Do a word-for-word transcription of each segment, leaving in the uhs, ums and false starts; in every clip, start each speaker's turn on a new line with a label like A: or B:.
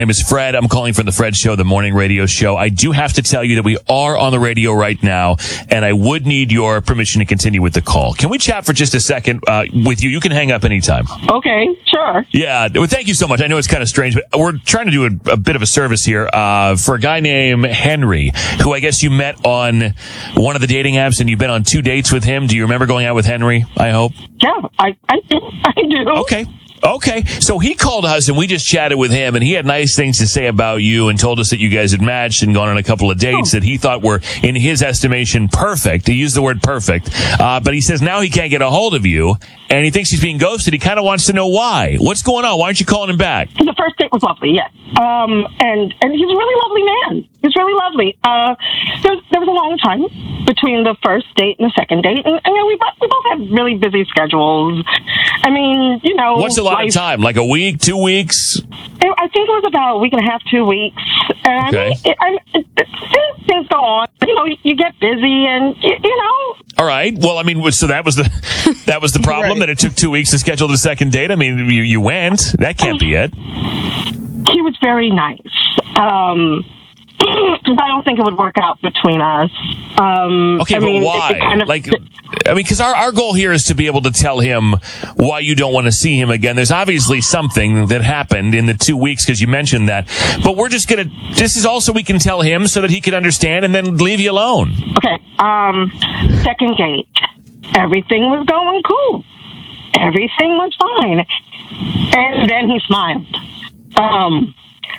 A: name is Fred. I'm calling from the Fred Show, the morning radio show. I do have to tell you that we are on the radio right now, and I would need your permission to continue with the call. Can we chat for just a second uh, with you? You can hang up anytime.
B: Okay, sure.
A: Yeah, well, thank you so much. I know it's kind of strange, but we're trying to do a, a bit of a service here uh, for a guy named Henry, who I guess you met on one of the dating apps, and you've been on two dates with him. Do you remember going out with Henry, I hope?
B: Yeah, I, I do. I do.
A: Okay. Okay, so he called us and we just chatted with him, and he had nice things to say about you and told us that you guys had matched and gone on a couple of dates oh. that he thought were, in his estimation, perfect. He used the word perfect. Uh, but he says now he can't get a hold of you, and he thinks he's being ghosted. He kind of wants to know why. What's going on? Why aren't you calling him back?
B: The first date was lovely, yes. Um, and, and he's a really lovely man. He's really lovely. Uh, there, there was a long time between the first date and the second date, and, and we, both, we both had really busy schedules. I mean, you know...
A: What's a lot life, of time? Like a week, two weeks?
B: It, I think it was about a week and a half, two weeks. And
A: okay.
B: I mean, it, I, it, it, things go on. You know, you get busy and, you, you know...
A: All right. Well, I mean, so that was the that was the problem, right. that it took two weeks to schedule the second date? I mean, you, you went. That can't be it.
B: He was very nice. Um... I don't think it would work out between us. Um,
A: okay,
B: I
A: but
B: mean,
A: why?
B: Kind of,
A: like, I mean, because our, our goal here is to be able to tell him why you don't want to see him again. There's obviously something that happened in the two weeks because you mentioned that. But we're just going to, this is also we can tell him so that he can understand and then leave you alone.
B: Okay, um, second date. Everything was going cool. Everything was fine. And then he smiled. Um...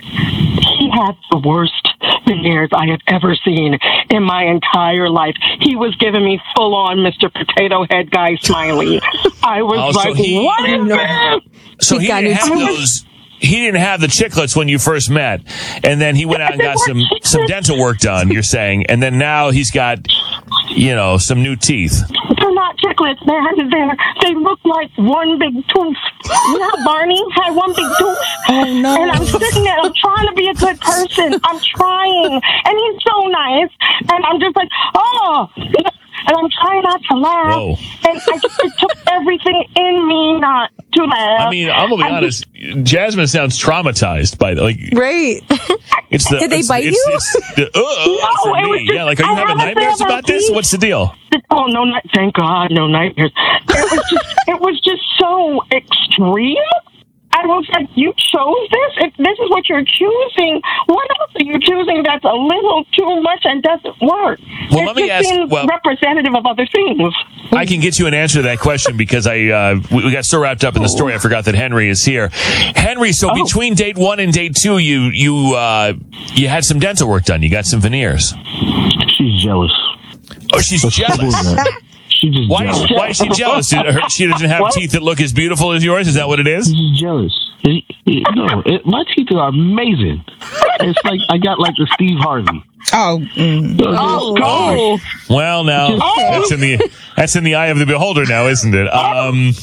B: He had the worst veneers I have ever seen in my entire life. He was giving me full-on Mister Potato Head guy smiley. I was
A: oh,
B: like,
A: so he,
B: what is this?
A: So he didn't have those... He didn't have the chiclets when you first met, and then he went out and got some, some dental work done, you're saying, and then now he's got, you know, some new teeth.
B: They're not chiclets, man. They're, they look like one big tooth. You know how Barney had one big tooth?
C: Oh, no.
B: And I'm sitting there, I'm trying to be a good person. I'm trying. And he's so nice. And I'm just like, oh... And I'm trying not to laugh.
A: Whoa.
B: And I just, it took everything in me not to laugh.
A: I mean, I'm gonna be
B: I
A: honest.
B: Just,
A: Jasmine sounds traumatized by the, like.
C: Right.
A: It's the.
C: Did they
A: it's,
C: bite
A: it's,
C: you?
A: It's, it's the, uh,
B: no,
A: for
B: it
A: me.
B: was just,
A: Yeah, like, are you
B: I
A: having nightmares about this? What's the deal?
B: Oh no! Thank God, no nightmares. It was just, it was just so extreme. I was like, you chose this? If this is what you're choosing, what else are you choosing that's a little too much and doesn't work?
A: Well,
B: it
A: let me
B: just
A: ask.
B: seems
A: Well,
B: representative of other things.
A: I can get you an answer to that question because I uh, we, we got so wrapped up in the story, I forgot that Henry is here. Henry, so
B: oh.
A: between date one and date two, you you uh, you had some dental work done. You got some veneers.
D: She's jealous.
A: Oh, she's jealous.
D: She's just
A: why,
D: jealous.
A: Is, why is she jealous? Her, she doesn't have
B: what?
A: teeth that look as beautiful as yours? Is that what it is?
D: She's jealous. It, it, no, it, my teeth are amazing. It's like I got like the Steve Harvey.
C: Oh, mm.
B: oh, oh.
A: Well, now that's in the that's in the eye of the beholder, now, isn't it? Um,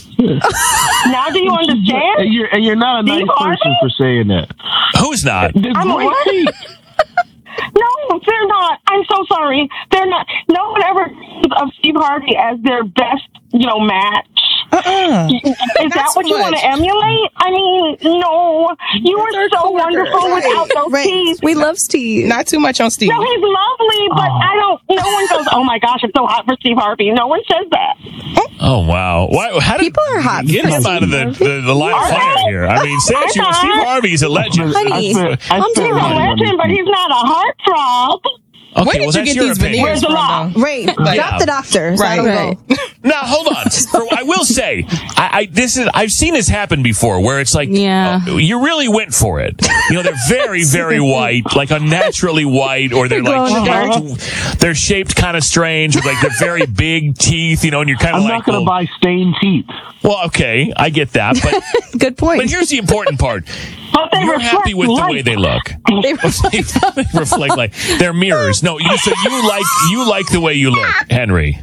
B: now do you understand?
D: And you're, and you're not a
B: Steve
D: nice
B: Harvey?
D: person for saying that.
A: who's not?
D: They're
B: I'm
D: great
B: a
D: teeth.
B: No, they're not. I'm so sorry. They're not. No one ever thinks of Steve Harvey as their best, you know, match.
C: Uh-uh.
B: Is that
C: Not
B: what
C: so
B: you want
C: much.
B: to emulate? I mean, no. You are so wonderful without those
C: Right.
B: teeth.
C: We love Steve. Not too much on Steve.
B: No, he's lovely, but I don't. No one goes, "Oh my gosh, it's so hot for Steve Harvey." No one says that.
A: Oh wow! Why? How did
C: People are hot
A: Get
C: for
A: him out of the, the, the line of
B: Are
A: fire
B: they?
A: here. I mean, say what you want.
B: Are
A: Steve
B: they?
A: Harvey's a legend.
C: Honey,
D: I spent- I
C: I'm
D: spent
B: He's a
D: money on
B: legend,
D: these
B: but
D: teeth.
B: he's not a heartthrob.
A: Okay,
C: Where did
A: well,
C: you
A: that's
C: get
A: your
C: these
A: opinion.
C: veneers
B: Where's the
C: from,
B: law?
C: though?
E: Right.
A: Yeah.
E: Drop the doctor. So I
C: Right.
E: don't
C: Right.
E: know.
A: Now, hold on. For, I will say, I, I this is I've seen this happen before, where it's like,
E: Yeah.
A: uh, you really went for it. You know, they're very, very white, like unnaturally white, or they're like
E: Glow in the
A: shaped, they're shaped kind of strange, with like they're very big teeth. You know, and you're kind of
D: I'm
A: like,
D: not going to
A: well,
D: buy stained teeth.
A: well, okay, I get that, but
E: Good point.
A: but here's the important part.
B: But they
A: You're
B: reflect
A: happy with the
B: light.
A: way they look.
E: They
A: They reflect like they're mirrors. No, you so you like you like the way you look, Henry.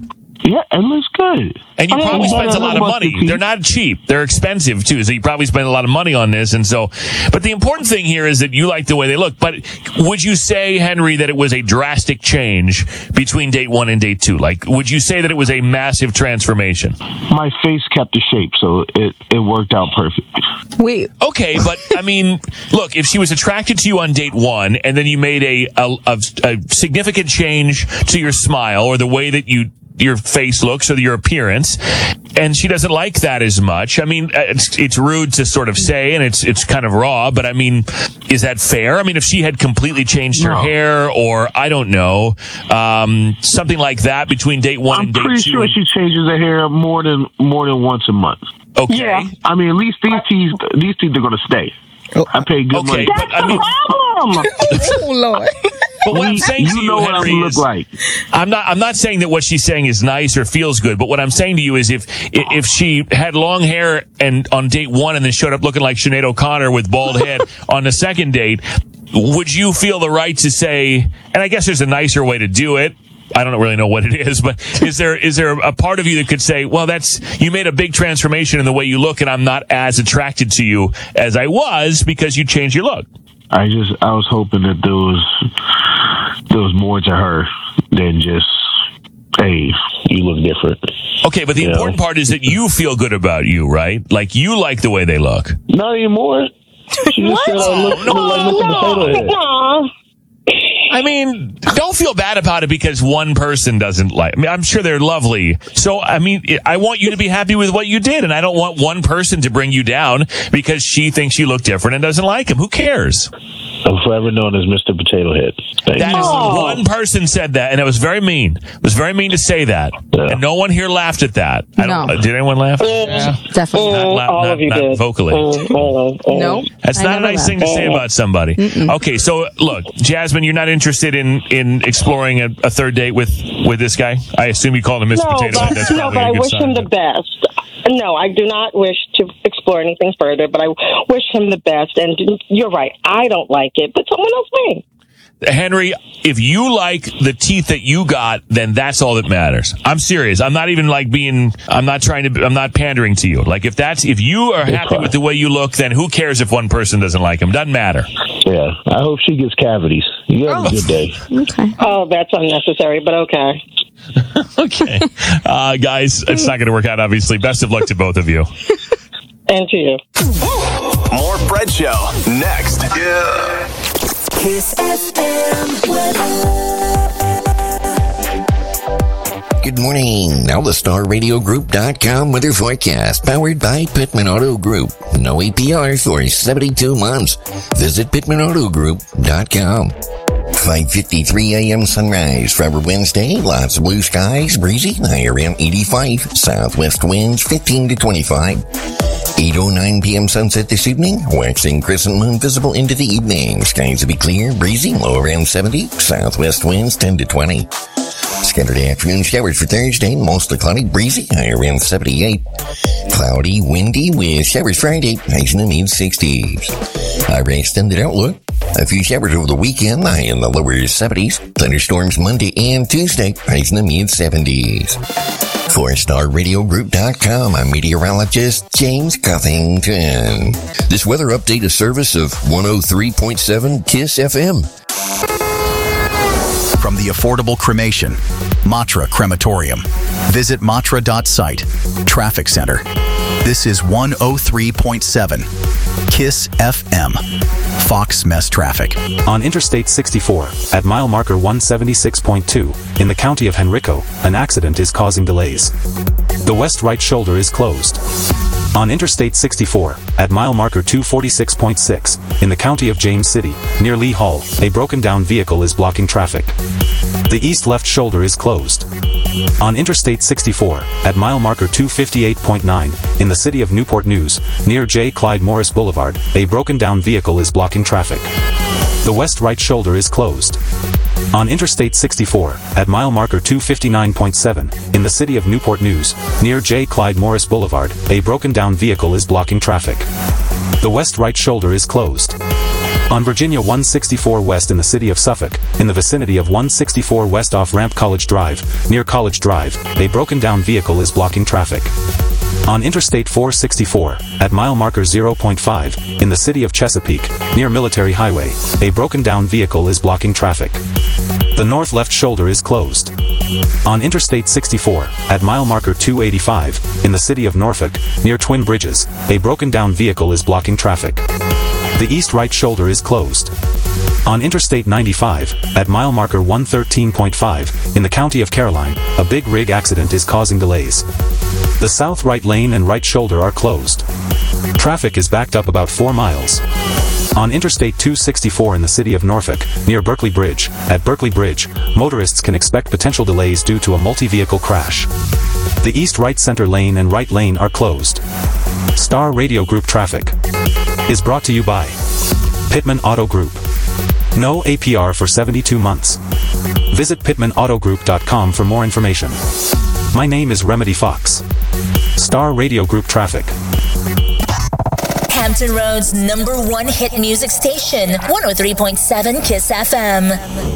D: Yeah, it looks good.
A: And you
B: I mean,
A: probably
B: well,
A: spend a lot of
D: about
A: money.
D: the teeth.
A: They're not cheap. They're expensive too. So you probably spend a lot of money on this. And so, but the important thing here is that you like the way they look. But would you say, Henry, that it was a drastic change between date one and date two? Like, would you say that it was a massive transformation?
D: My face kept the shape, so it, it worked out perfect.
C: Wait,
A: Okay, but I mean, look, if she was attracted to you on date one and then you made a, a, a, a significant change to your smile or the way that you your face looks or your appearance, and she doesn't like that as much. I mean, it's, it's rude to sort of say, and it's it's kind of raw, but I mean, is that fair? I mean, if she had completely changed her
D: No.
A: hair or, I don't know, um, something like that between date one
D: I'm
A: and date
D: pretty
A: two.
D: sure she changes her hair more than more than once a month.
A: Okay.
B: Yeah.
D: I mean, at least these teeth, these teeth are going to stay.
C: Oh.
D: I paid good
A: Okay,
D: money.
A: but I mean,
B: Problem.
C: oh Lord.
A: but what I'm saying to
D: You
A: you,
D: know what
A: Henry,
D: I look
A: is,
D: like.
A: I'm not. I'm not saying that what she's saying is nice or feels good. But what I'm saying to you is, if if she had long hair and on date one and then showed up looking like Sinead O'Connor with bald head on the second date, would you feel the right to say? And I guess there's a nicer way to do it. I don't really know what it is, but is there is there a part of you that could say, well, that's you made a big transformation in the way you look, and I'm not as attracted to you as I was because you changed your look.
D: I just, I was hoping that there was, there was more to her than just, hey, you look different.
A: Okay, but the
D: Yeah.
A: important part is that you feel good about you, right? Like you like the way they look.
D: Not anymore. She just said I look, look like Mister Potato Head.
B: Aw.
A: I mean, don't feel bad about it because one person doesn't like. I mean, I'm sure they're lovely. So, I mean, I want you to be happy with what you did, and I don't want one person to bring you down because she thinks you look different and doesn't like him. Who cares?
D: I'm forever known as Mister Potato Head. Thank
A: That
D: you.
A: is
B: Oh.
A: one person said that, and it was very mean. It was very mean to say that,
D: Yeah.
A: and no one here laughed at that. I don't,
E: No.
A: Did anyone laugh?
E: Definitely.
A: Not loud,
B: all
A: not-
B: of you
A: not
B: did.
A: vocally.
B: Mm, mm, mm.
E: No.
A: That's
E: I
A: not a
E: never
A: nice
E: laughed.
A: thing to say about somebody. Okay, so look, Jasmine, you're not interested in, in exploring a, a third date with, with this guy? I assume you called him Miss
B: No,
A: Potato
B: but,
A: Head. That's
B: no,
A: probably
B: but
A: a
B: I
A: good
B: wish
A: sign.
B: him the best. No, I do not wish to explore anything further, but I wish him the best. And you're right, I don't like it, but someone else may.
A: Henry, if you like the teeth that you got, then that's all that matters. I'm serious. I'm not even like being, I'm not trying to, I'm not pandering to you. Like if that's, if you are happy
D: fine.
A: with the way you look, then who cares if one person doesn't like him? Doesn't matter.
D: Yeah, I hope she gets cavities. You have a good day.
E: Okay.
B: Oh, that's unnecessary, but okay.
A: Okay. Uh, guys, it's not going to work out, obviously. Best of luck to both of you.
B: And to you.
F: More Fred Show next. Yeah.
G: Kiss F M weather.
H: Good morning. Now the Star Radio Group dot com weather forecast powered by Pittman Auto Group. No A P R for seventy-two months. Visit Pittman Auto Group dot com. five fifty-three a.m. sunrise for our Wednesday. Lots of blue skies, breezy, high around eighty-five. Southwest winds fifteen to twenty-five. eight oh nine p.m. sunset this evening. Waxing crescent moon visible into the evening. Skies will be clear, breezy, low around seventy. Southwest winds ten to twenty. Scattered afternoon showers for Thursday, mostly cloudy, breezy, high around seventy-eight. Cloudy, windy with showers Friday, highs in the mid-sixties. High extended outlook. A few showers over the weekend, high in the lower seventies. Thunderstorms Monday and Tuesday, highs in the mid-seventies. For Star Radio Group dot com, I'm meteorologist James Cuthington. This weather update is service of one oh three point seven KISS F M.
I: From the affordable cremation, Matra Crematorium. Visit matra dot site. Traffic Center. This is one oh three point seven KISS F M. Fox Mess Traffic.
J: On Interstate sixty-four, at mile marker one seventy-six point two, in the county of Henrico, an accident is causing delays. The west right shoulder is closed. On Interstate sixty-four, at mile marker two forty-six point six, in the county of James City, near Lee Hall, a broken down vehicle is blocking traffic. The east left shoulder is closed. On Interstate sixty-four, at mile marker two fifty-eight point nine, in the city of Newport News, near J. Clyde Morris Boulevard, a broken down vehicle is blocking traffic. The west right shoulder is closed. On Interstate sixty-four, at mile marker two fifty-nine point seven, in the city of Newport News, near J. Clyde Morris Boulevard, a broken down vehicle is blocking traffic. The west right shoulder is closed. On Virginia one sixty-four West in the city of Suffolk, in the vicinity of one sixty-four West off Ramp College Drive, near College Drive, a broken down vehicle is blocking traffic. On Interstate four sixty-four, at mile marker zero point five, in the city of Chesapeake, near Military Highway, a broken down vehicle is blocking traffic. The north left shoulder is closed. On Interstate sixty-four, at mile marker two eighty-five, in the city of Norfolk, near Twin Bridges, a broken down vehicle is blocking traffic. The east right shoulder is closed. On Interstate ninety-five, at mile marker one thirteen point five, in the county of Caroline, a big rig accident is causing delays. The south right lane and right shoulder are closed. Traffic is backed up about four miles. On Interstate two sixty-four in the city of Norfolk, near Berkeley Bridge, at Berkeley Bridge, motorists can expect potential delays due to a multi-vehicle crash. The east right center lane and right lane are closed. Star Radio Group traffic is brought to you by Pittman Auto Group. No A P R for seventy-two months. Visit pittman auto group dot com for more information. My name is Remedy Fox. Star Radio Group traffic.
E: Hampton Roads number one hit music station, one oh three point seven Kiss F M.